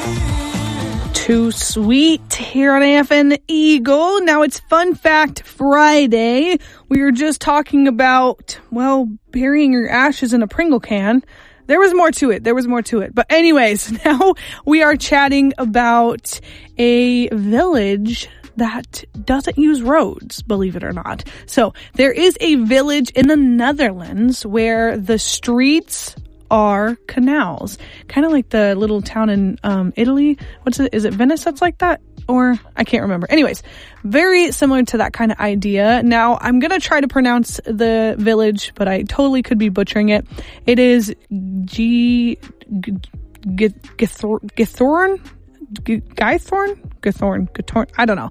Too sweet here on AFN Eagle. Now it's Fun Fact Friday. We were just talking about, well, burying your ashes in a Pringle can. There was more to it. But anyways, now we are chatting about a village that doesn't use roads, believe it or not. So there is a village in the Netherlands where the streets are canals, kind of like the little town in Italy. Is it Venice that's like that? Or I can't remember. Anyways, very similar to that kind of idea. Now I'm gonna try to pronounce the village, but I totally could be butchering it. It is Githorn, I don't know.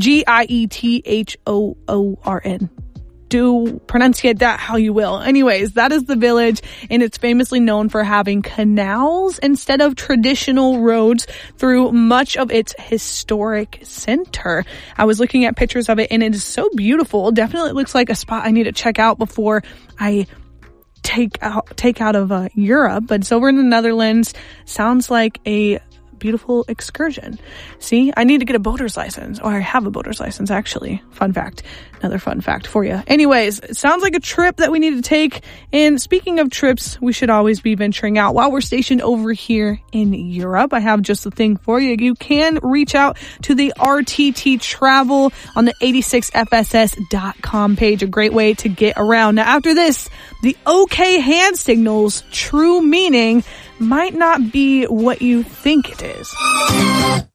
Giethhoorn. Do pronunciate that how you will. Anyways, that is the village, and it's famously known for having canals instead of traditional roads through much of its historic center. I was looking at pictures of it, and it is so beautiful. Definitely looks like a spot I need to check out before I take out of Europe. But it's over in the Netherlands. Sounds like a beautiful excursion. See, I need to get a boater's license, or I have a boater's license actually. Fun fact. Another fun fact for you. Anyways, it sounds like a trip that we need to take. And speaking of trips, we should always be venturing out. While we're stationed over here in Europe, I have just the thing for you. You can reach out to the RTT Travel on the 86fss.com page. A great way to get around. Now, after this, the OK hand signal's true meaning might not be what you think it is.